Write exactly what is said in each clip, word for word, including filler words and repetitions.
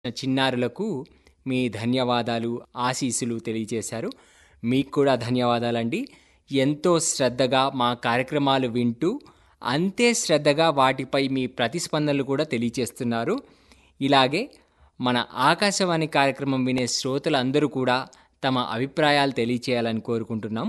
చిన్నారులకు మీ ధన్యవాదాలు, ఆశీస్సులు తెలియజేశారు. మీకు కూడా ధన్యవాదాలండి. ఎంతో శ్రద్ధగా మా కార్యక్రమాలు వింటూ, అంతే శ్రద్ధగా వాటిపై మీ ప్రతిస్పందనలు కూడా తెలియచేస్తున్నారు. ఇలాగే మన ఆకాశవాణి కార్యక్రమం వినే శ్రోతలందరూ కూడా తమ అభిప్రాయాలు తెలియచేయాలని కోరుకుంటున్నాం.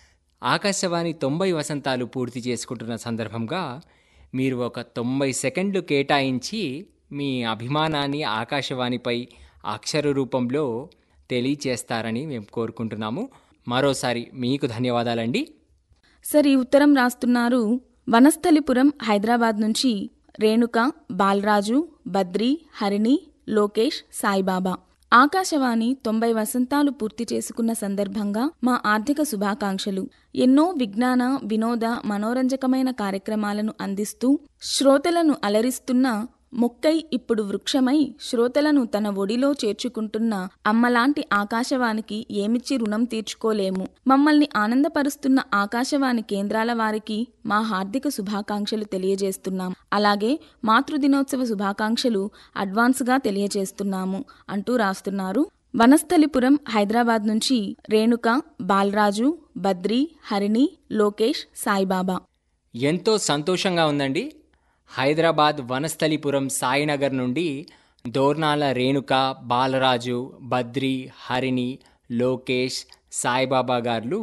ఆకాశవాణి తొంభై వసంతాలు పూర్తి చేసుకుంటున్న సందర్భంగా మీరు ఒక తొంభై సెకండ్లు కేటాయించి మీ అభిమానాన్ని ఆకాశవాణిపై అక్షర రూపంలో తెలియచేస్తారని మేము కోరుకుంటున్నాము. మరోసారి మీకు ధన్యవాదాలండి. సార్, ఈ ఉత్తరం రాస్తున్నారు వనస్థలిపురం హైదరాబాద్ నుంచి రేణుక, బాలరాజు, బద్రి, హరిణి, లోకేష్, సాయిబాబా. ఆకాశవాణి తొంభై వసంతాలు పూర్తి చేసుకున్న సందర్భంగా మా ఆర్థిక శుభాకాంక్షలు. ఎన్నో విజ్ఞాన, వినోద, మనోరంజకమైన కార్యక్రమాలను అందిస్తూ శ్రోతలను అలరిస్తున్న మొక్కై ఇప్పుడు వృక్షమై శ్రోతలను తన ఒడిలో చేర్చుకుంటున్న అమ్మలాంటి ఆకాశవాణికి ఏమిచ్చి రుణం తీర్చుకోలేము. మమ్మల్ని ఆనందపరుస్తున్న ఆకాశవాణి కేంద్రాల వారికి మా హార్దిక శుభాకాంక్షలు తెలియజేస్తున్నాం. అలాగే మాతృదినోత్సవ శుభాకాంక్షలు అడ్వాన్స్గా తెలియజేస్తున్నాము అంటూ రాస్తున్నారు వనస్థలిపురం హైదరాబాద్ నుంచి రేణుక, బాలరాజు, బద్రి, హరిణి, లోకేష్, సాయిబాబా. ఎంతో సంతోషంగా ఉందండి. హైదరాబాద్ వనస్థలిపురం సాయినగర్ నుండి దోర్నాల రేణుక, బాలరాజు, బద్రి, హరిణి, లోకేష్, సాయిబాబా గారు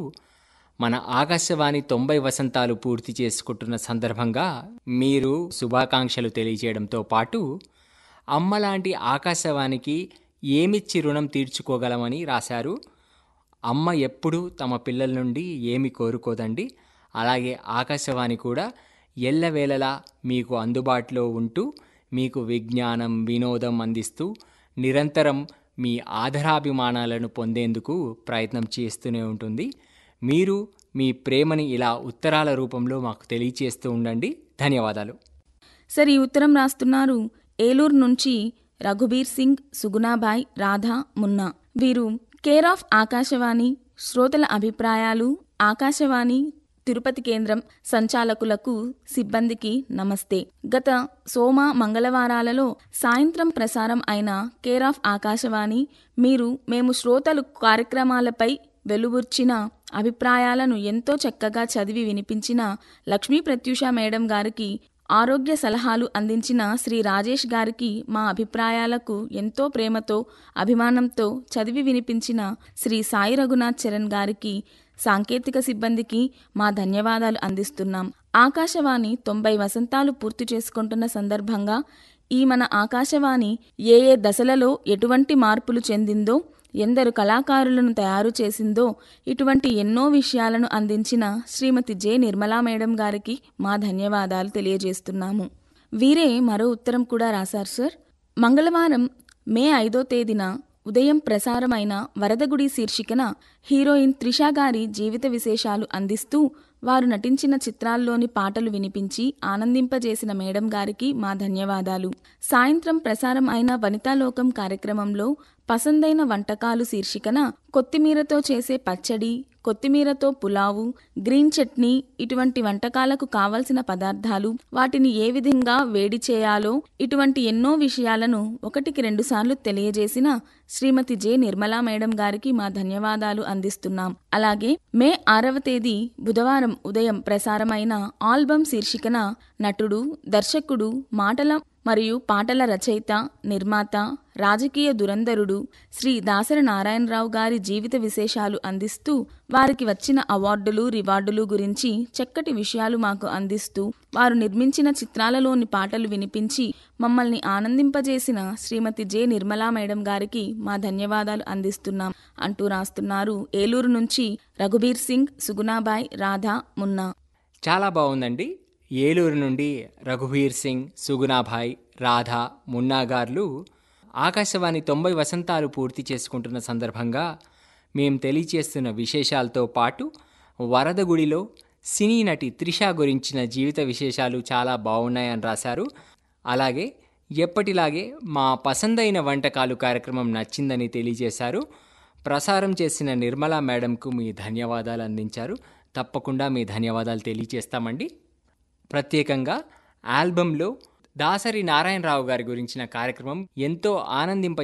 మన ఆకాశవాణి తొంభై వసంతాలు పూర్తి చేసుకుంటున్న సందర్భంగా మీరు శుభాకాంక్షలు తెలియజేయడంతో పాటు అమ్మలాంటి ఆకాశవాణికి ఏమిచ్చి రుణం తీర్చుకోగలమని రాశారు. అమ్మ ఎప్పుడూ తమ పిల్లల నుండి ఏమి కోరుకోదండి. అలాగే ఆకాశవాణి కూడా ఎల్లవేళలా మీకు అందుబాటులో ఉంటూ మీకు విజ్ఞానం, వినోదం అందిస్తూ నిరంతరం మీ ఆదరాభిమానాలను పొందేందుకు ప్రయత్నం చేస్తూనే ఉంటుంది. మీరు మీ ప్రేమని ఇలా ఉత్తరాల రూపంలో మాకు తెలియచేస్తూ ఉండండి. ధన్యవాదాలు. సార్, ఈ ఉత్తరం రాస్తున్నారు ఏలూరు నుంచి రఘుబీర్ సింగ్, సుగుణాబాయ్, రాధా, మున్నా. వీరు కేర్ ఆఫ్ ఆకాశవాణి శ్రోతల అభిప్రాయాలు, ఆకాశవాణి తిరుపతి కేంద్రం సంచాలకులకు, సిబ్బందికి నమస్తే. గత సోమ, మంగళవారాలలో సాయంత్రం ప్రసారం అయిన కేర్ ఆఫ్ ఆకాశవాణి మీరు మేము శ్రోతలు కార్యక్రమాలపై వెలుబుర్చిన అభిప్రాయాలను ఎంతో చక్కగా చదివి వినిపించిన లక్ష్మీ ప్రత్యూష మేడం గారికి, ఆరోగ్య సలహాలు అందించిన శ్రీ రాజేష్ గారికి, మా అభిప్రాయాలకు ఎంతో ప్రేమతో, అభిమానంతో చదివి వినిపించిన శ్రీ సాయి రఘునాథ్ చరణ్ గారికి, సాంకేతిక సిబ్బందికి మా ధన్యవాదాలు అందిస్తున్నాం. ఆకాశవాణి తొంభై వసంతాలు పూర్తి చేసుకుంటున్న సందర్భంగా ఈ మన ఆకాశవాణి ఏ ఏ దశలలో ఎటువంటి మార్పులు చెందిందో, ఎందరు కళాకారులను తయారు చేసిందో, ఇటువంటి ఎన్నో విషయాలను అందించిన శ్రీమతి జె నిర్మలా మేడం గారికి మా ధన్యవాదాలు తెలియజేస్తున్నాము. వీరే మరో ఉత్తరం కూడా రాశారు సార్. మంగళవారం మే ఐదో తేదీన ఉదయం ప్రసారమైన వరదగుడి శీర్షికన హీరోయిన్ త్రిషా గారి జీవిత విశేషాలు అందిస్తూ వారు నటించిన చిత్రాల్లోని పాటలు వినిపించి ఆనందింపజేసిన మేడం గారికి మా ధన్యవాదాలు. సాయంత్రం ప్రసారం అయిన వనితాలోకం కార్యక్రమంలో పసందైన వంటకాలు శీర్షికన కొత్తిమీరతో చేసే పచ్చడి, కొత్తిమీరతో పులావు, గ్రీన్ చట్నీ, ఇటువంటి వంటకాలకు కావలసిన పదార్థాలు, వాటిని ఏ విధంగా వేడి చేయాలో, ఇటువంటి ఎన్నో విషయాలను ఒకటికి రెండు సార్లు తెలియజేసిన శ్రీమతి జె నిర్మలా మేడం గారికి మా ధన్యవాదాలు అందిస్తున్నాం. అలాగే మే ఆరవ తేదీ బుధవారం ఉదయం ప్రసారమైన ఆల్బమ్ శీర్షికన నటుడు, దర్శకుడు, మాటల మరియు పాటల రచయిత, నిర్మాత, రాజకీయ దురంధరుడు శ్రీ దాసరి నారాయణరావు గారి జీవిత విశేషాలు అందిస్తూ వారికి వచ్చిన అవార్డులు, రివార్డులు గురించి చక్కటి విషయాలు మాకు అందిస్తూ వారు నిర్మించిన చిత్రాలలోని పాటలు వినిపించి మమ్మల్ని ఆనందింపజేసిన శ్రీమతి జె నిర్మలా మేడం గారికి మా ధన్యవాదాలు అందిస్తున్నాం అంటూ రాస్తున్నారు ఏలూరు నుంచి రఘుబీర్ సింగ్, సుగుణాబాయ్, రాధా, మున్నా. చాలా బాగుందండి. ఏలూరు నుండి రఘుబీర్ సింగ్, సుగుణాభాయ్, రాధా, మున్నా గారు ఆకాశవాణి తొంభై వసంతాలు పూర్తి చేసుకుంటున్న సందర్భంగా మేం తెలియచేస్తున్న విశేషాలతో పాటు వరదగుడిలో సినీ నటి త్రిష గురించిన జీవిత విశేషాలు చాలా బాగున్నాయని రాశారు. అలాగే ఎప్పటిలాగే మా పసందైన వంటకాలు కార్యక్రమం నచ్చిందని తెలియజేశారు. ప్రసారం చేసిన నిర్మలా మేడంకు మీ ధన్యవాదాలు అందించారు. తప్పకుండా మీ ధన్యవాదాలు తెలియజేస్తామండి. ప్రత్యేకంగా ఆల్బంలో దాసరి నారాయణరావు గారి గురించిన కార్యక్రమం ఎంతో ఆనందింప